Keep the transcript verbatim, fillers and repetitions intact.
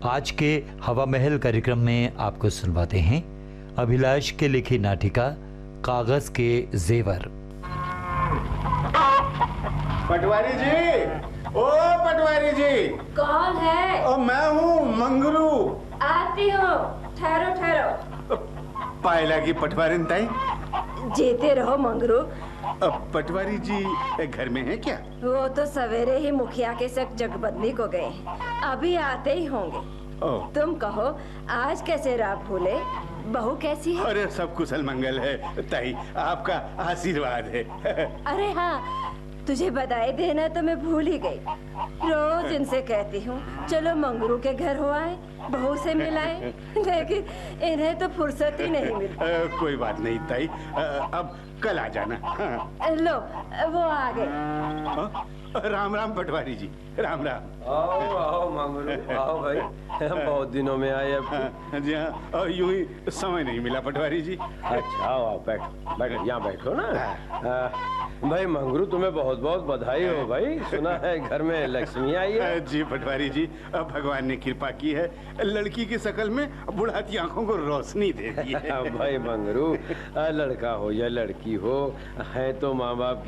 आज के हवा महल कार्यक्रम में आपको सुनवाते हैं अभिलाष के लिखी नाटिका कागज के जेवर। पटवारी जी, ओ पटवारी जी। कौन है? ओ मैं हूँ मंगरू। आती हूँ, ठहरो ठहरो। पायला की पटवारी ताई। जीते रहो मंगरू। पटवारी जी घर में है क्या? वो तो सवेरे ही मुखिया के साथ जगबंदी को गए, अभी आते ही होंगे। तुम कहो आज कैसे रात भूले? बहू कैसी है? अरे सब कुशल मंगल है ताई, आपका आशीर्वाद है। अरे हाँ, तुझे बधाई देना तो मैं भूल ही गई। रोज इनसे कहती हूँ चलो मंगरू के घर हो आए, बहू से मिलाए, लेकिन इन्हें तो फुर्सत ही नहीं मिलती। कोई बात नहीं ताई, अब कल आ जाना। लो वो आ गए। राम राम पटवारी जी, राम राम। आओ आओ मंगरू, आओ भाई, बहुत दिनों में आए अब। जी हाँ, यूं ही समय नहीं मिला पटवारी जी। अच्छा आओ आओ, बैठो बैठो, यहाँ बैठो ना। आ, भाई मंगरू तुम्हें बहुत बहुत बधाई हो भाई, सुना है घर में लक्ष्मी आई है। जी पटवारी जी, भगवान ने कृपा की है, लड़की की शकल में बुढ़ाती आंखों को रोशनी दे दी है। भाई मंगरू, लड़का हो या लड़की हो, है तो माँ बाप